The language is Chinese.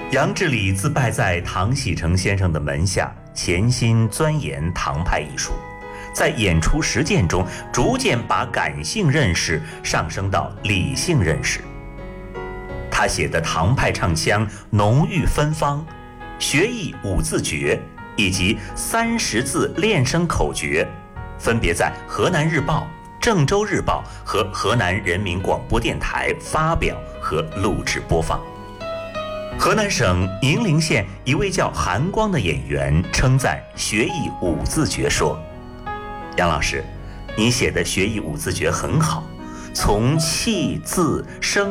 杨志礼自拜在唐喜成先生的门下，潜心钻研唐派艺术，在演出实践中逐渐把感性认识上升到理性认识。他写的唐派唱腔浓郁芬芳，学艺五字诀以及30字练声口诀，分别在河南日报、郑州日报和河南人民广播电台发表和录制播放。河南省宁陵县一位叫韩光的演员称赞学艺五字诀说：“杨老师，你写的学艺五字诀很好，从气、字、声、